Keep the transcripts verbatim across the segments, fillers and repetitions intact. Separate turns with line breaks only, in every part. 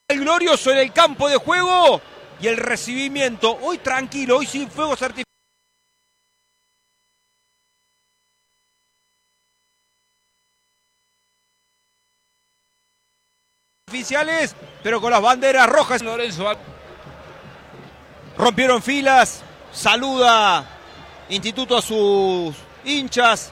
El glorioso en el campo de juego y el recibimiento. Hoy tranquilo, hoy sin fuegos artificiales, pero con las banderas rojas.
Lorenzo
rompieron filas, saluda Instituto a sus hinchas.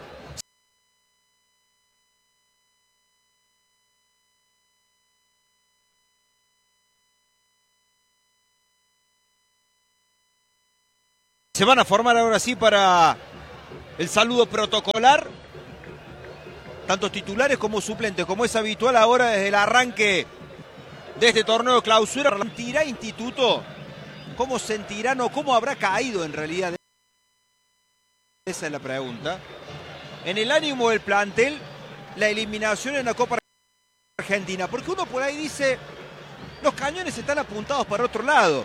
Se van a formar ahora sí para el saludo protocolar, tanto titulares como suplentes, como es habitual ahora desde el arranque de este torneo de clausura. ¿Sentirá Instituto? ¿Cómo sentirán o cómo habrá caído en realidad? Esa es la pregunta. En el ánimo del plantel, la eliminación en la Copa Argentina. Porque uno por ahí dice, los cañones están apuntados para otro lado.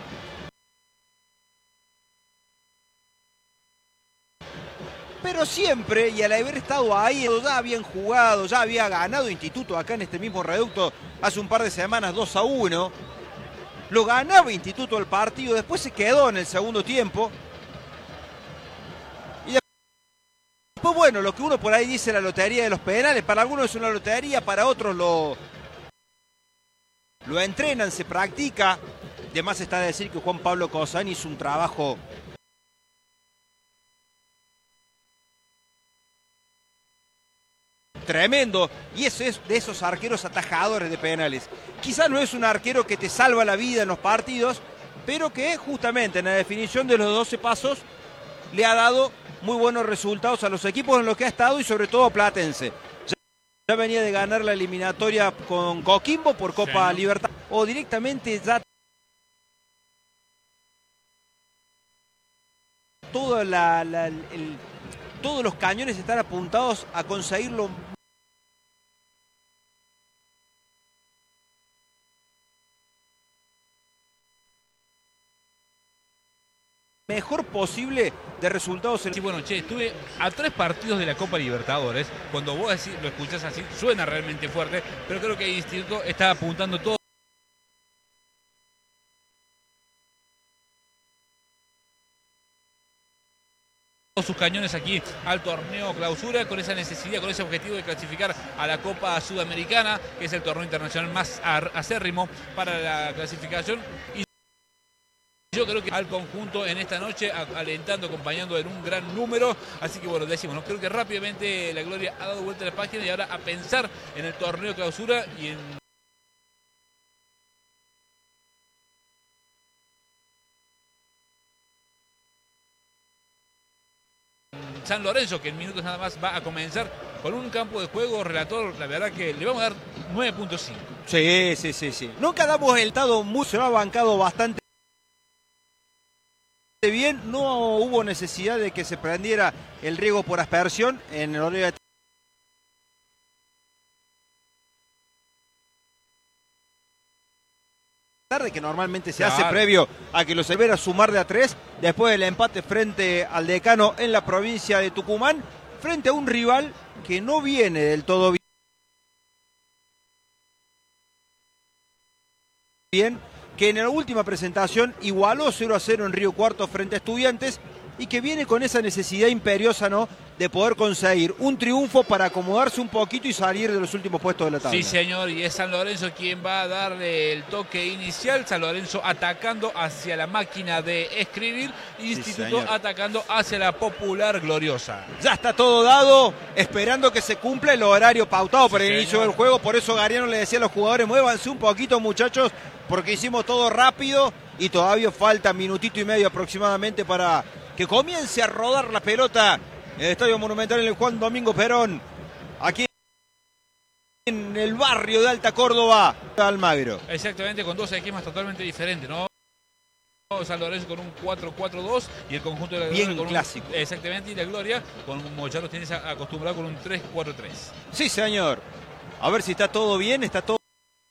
Pero siempre, y al haber estado ahí, ya habían jugado, ya había ganado Instituto acá en este mismo reducto hace un par de semanas, dos a uno. Lo ganaba Instituto el partido, después se quedó en el segundo tiempo. Y después, bueno, lo que uno por ahí dice la lotería de los penales, para algunos es una lotería, para otros lo, lo entrenan, se practica. Además está de decir que Juan Pablo Cosani hizo un trabajo tremendo, y ese es de esos arqueros atajadores de penales. Quizás no es un arquero que te salva la vida en los partidos, pero que justamente en la definición de los doce pasos le ha dado muy buenos resultados a los equipos en los que ha estado y sobre todo a Platense. Ya, ya venía de ganar la eliminatoria con Coquimbo por Copa sí. Libertad, o directamente ya toda la, la, el, todos los cañones están apuntados a conseguirlo mejor posible de resultados.
Sí, bueno, che, estuve a tres partidos de la Copa Libertadores. Cuando vos así, lo escuchás así, suena realmente fuerte, pero creo que el Instituto está apuntando todo sus cañones aquí al torneo clausura, con esa necesidad, con ese objetivo de clasificar a la Copa Sudamericana, que es el torneo internacional más acérrimo para la clasificación. Y yo creo que al conjunto en esta noche, alentando, acompañando en un gran número. Así que bueno, decimos, ¿no? Creo que rápidamente la Gloria ha dado vuelta a la página y ahora a pensar en el torneo clausura y en San Lorenzo, que en minutos nada más va a comenzar con un campo de juego. Relator, la verdad que le vamos a dar nueve punto cinco.
Sí, sí, sí, sí. Nunca damos el dado mucho, se lo ha bancado bastante bien. No hubo necesidad de que se prendiera el riego por aspersión en el horario de tarde, que normalmente se claro. hace previo a que los Severa sumar de a tres, después del empate frente al Decano en la provincia de Tucumán, frente a un rival que no viene del todo bien, que en la última presentación igualó cero a cero en Río Cuarto frente a Estudiantes y que viene con esa necesidad imperiosa, ¿no?, de poder conseguir un triunfo para acomodarse un poquito y salir de los últimos puestos de la tabla.
Sí, señor, y es San Lorenzo quien va a darle el toque inicial. San Lorenzo atacando hacia la máquina de escribir, Instituto sí, atacando hacia la popular gloriosa.
Ya está todo dado, esperando que se cumpla el horario pautado sí, para el señor. inicio del juego. Por eso Gariano le decía a los jugadores, muévanse un poquito, muchachos, porque hicimos todo rápido y todavía falta minutito y medio aproximadamente para que comience a rodar la pelota en el Estadio Monumental en el Juan Domingo Perón, aquí en el barrio de Alta Córdoba, Almagro.
Exactamente, con dos esquemas totalmente diferentes, ¿no? San Lorenzo con un cuatro cuatro dos y el conjunto de la Gloria
bien
con
clásico.
Un, exactamente, y la Gloria, como ya los tienes acostumbrado, con un tres cuatro tres.
Sí, señor. A ver si está todo bien, está todo,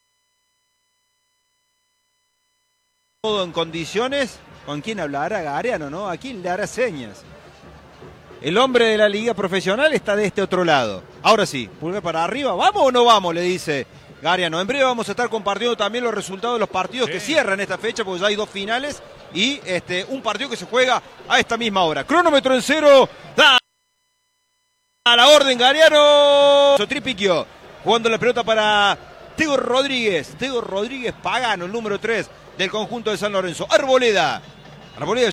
todo en condiciones. ¿Con quién hablará Gariano, no? ¿A quién le hará señas? El hombre de la liga profesional está de este otro lado. Ahora sí, pulgar para arriba. ¿Vamos o no vamos?, le dice Gariano. En breve vamos a estar compartiendo también los resultados de los partidos sí. que cierran esta fecha, porque ya hay dos finales y este, un partido que se juega a esta misma hora. Cronómetro en cero. Da a la orden, Gariano. Tripiquio jugando la pelota para Tego Rodríguez. Tego Rodríguez Pagano, el número tres del conjunto de San Lorenzo. Arboleda. Arboleda